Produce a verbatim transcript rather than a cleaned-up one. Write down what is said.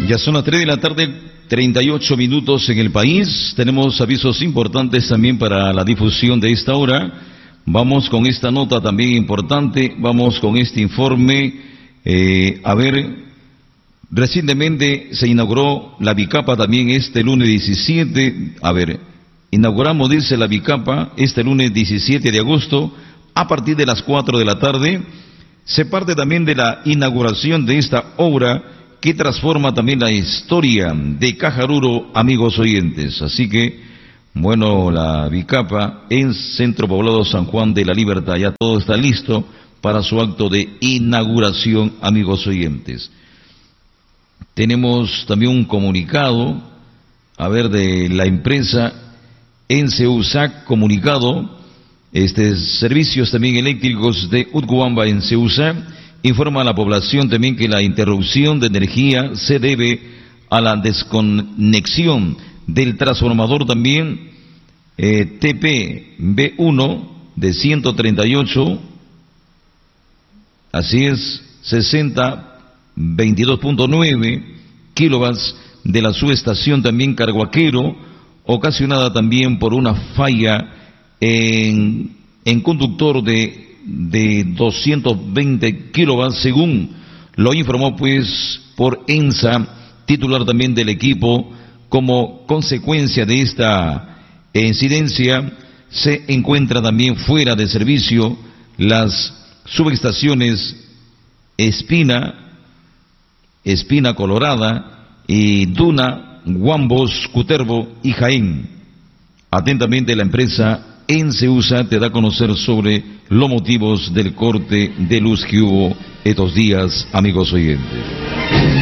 Ya son las tres de la tarde, treinta y ocho minutos en el país. Tenemos avisos importantes también para la difusión de esta hora. Vamos con esta nota también importante, vamos con este informe. Eh, a ver, recientemente se inauguró la Bicapa también este lunes diecisiete. A ver, inauguramos, dice, la Bicapa este lunes diecisiete de agosto a partir de las cuatro de la tarde. Se parte también de la inauguración de esta obra que transforma también la historia de Cajaruro, amigos oyentes. Así que, bueno, la Bicapa en Centro Poblado San Juan de la Libertad, ya todo está listo para su acto de inauguración, amigos oyentes. Tenemos también un comunicado, a ver, de la empresa Enceusac, comunicado, este, servicios también eléctricos de Utcubamba en Ceusa. Informa a la población también que la interrupción de energía se debe a la desconexión del transformador también eh, T P B uno de ciento treinta y ocho, así es, sesenta veintidós punto nueve kilovatios de la subestación también Carguaquero, ocasionada también por una falla en, en conductor de de doscientos veinte kilovatios, según lo informó pues por ENSA, titular también del equipo. Como consecuencia de esta incidencia, se encuentra también fuera de servicio las subestaciones Espina, Espina Colorada y Duna, Huambos, Cutervo y Jaén. Atentamente, la empresa Enceusa te da a conocer sobre los motivos del corte de luz que hubo estos días, amigos oyentes.